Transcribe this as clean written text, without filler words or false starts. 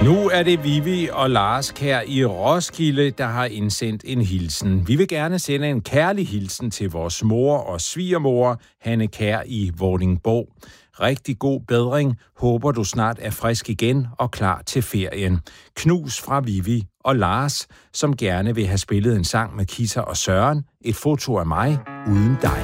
Nu er det Vivi og Lars Kjær i Roskilde, der har indsendt en hilsen. Vi vil gerne sende en kærlig hilsen til vores mor og svigermor, Hanne Kjær i Vordingborg. Rigtig god bedring. Håber du snart er frisk igen og klar til ferien. Knus fra Vivi og Lars, som gerne vil have spillet en sang med Kisser og Søren. Et foto af mig uden dig.